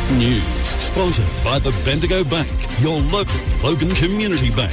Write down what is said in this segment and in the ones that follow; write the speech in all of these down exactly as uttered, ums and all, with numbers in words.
News, sponsored by the Bendigo Bank, your local Logan Community Bank.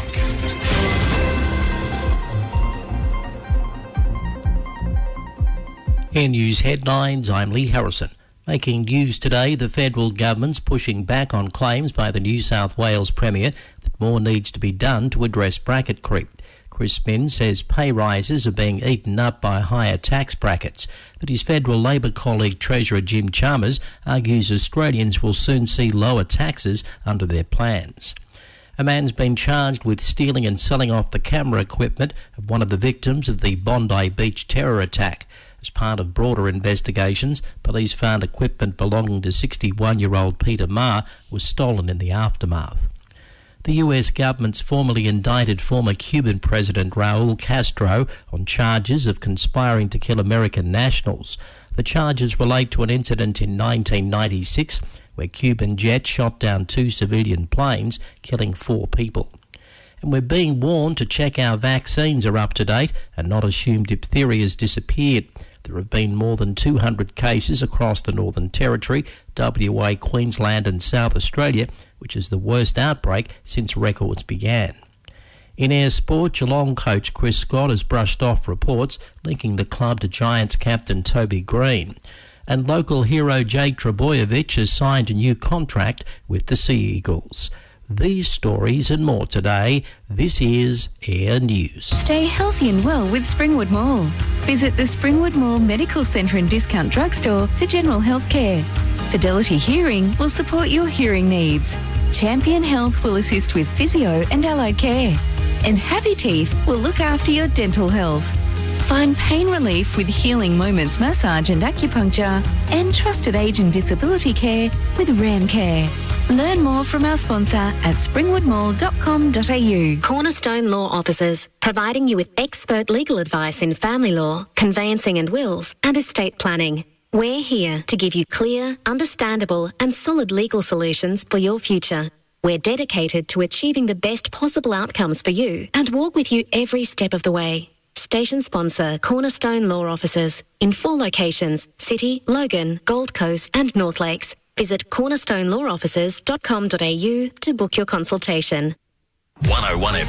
In News Headlines, I'm Lee Harrison. Making news today, the federal government's pushing back on claims by the New South Wales Premier that more needs to be done to address bracket creep. Chris Spin says pay rises are being eaten up by higher tax brackets, but his federal Labor colleague Treasurer Jim Chalmers argues Australians will soon see lower taxes under their plans. A man's been charged with stealing and selling off the camera equipment of one of the victims of the Bondi Beach terror attack. As part of broader investigations, police found equipment belonging to sixty-one-year-old Peter Ma was stolen in the aftermath. The U S government's formally indicted former Cuban President Raul Castro on charges of conspiring to kill American nationals. The charges relate to an incident in nineteen ninety-six where Cuban jets shot down two civilian planes, killing four people. And we're being warned to check our vaccines are up to date and not assume diphtheria has disappeared. There have been more than two hundred cases across the Northern Territory, W A, Queensland and South Australia, which is the worst outbreak since records began. In air sport, Geelong coach Chris Scott has brushed off reports linking the club to Giants captain Toby Green. And local hero Jake Trebojevic has signed a new contract with the Sea Eagles. These stories and more today. This is Air News. Stay healthy and well with Springwood Mall. Visit the Springwood Mall Medical Centre and Discount Drugstore for general health care. Fidelity Hearing will support your hearing needs. Champion Health will assist with physio and allied care. And Happy Teeth will look after your dental health. Find pain relief with Healing Moments massage and acupuncture, and trusted age and disability care with RAM Care. Learn more from our sponsor at springwood mall dot com dot a u. Cornerstone Law Officers, providing you with expert legal advice in family law, conveyancing and wills, and estate planning. We're here to give you clear, understandable and solid legal solutions for your future. We're dedicated to achieving the best possible outcomes for you and walk with you every step of the way. Station sponsor Cornerstone Law Officers in four locations: City, Logan, Gold Coast and North Lakes. Visit cornerstone law officers dot com dot a u to book your consultation. one oh one F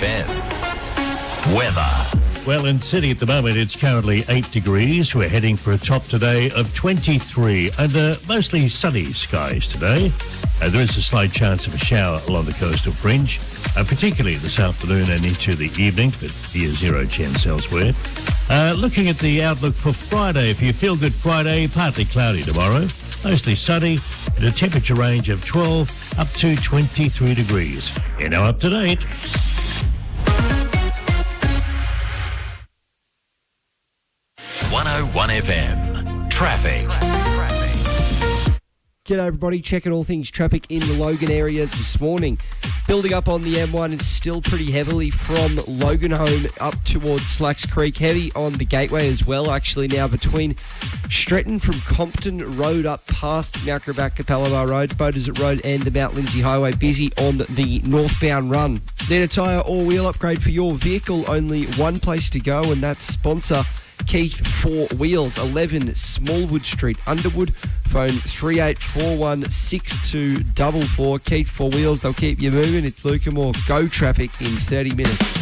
M. Weather. Well, in City at the moment, it's currently eight degrees. We're heading for a top today of twenty-three under mostly sunny skies today. Uh, there is a slight chance of a shower along the coastal fringe, uh, particularly this afternoon and into the evening, but near zero chance elsewhere. Uh, looking at the outlook for Friday, if you feel Good Friday, partly cloudy tomorrow, mostly sunny, at a temperature range of twelve up to twenty-three degrees. You're now up to date. one oh one F M. Traffic. G'day everybody, checking all things traffic in the Logan area this morning. Building up on the M one is still pretty heavily from Logan Home up towards Slacks Creek. Heavy on the Gateway as well, actually now between Stretton from Compton Road up past Mount Gravatt Capalaba Road, Beaudesert Road and the Mount Lindsay Highway. Busy on the northbound run. Then a tyre or wheel upgrade for your vehicle. Only one place to go, and that's sponsor Keith Four Wheels, eleven Smallwood Street, Underwood. Phone three eight four one six two four four. Keith Four Wheels, they'll keep you moving. It's Luke and more Go Traffic in thirty minutes.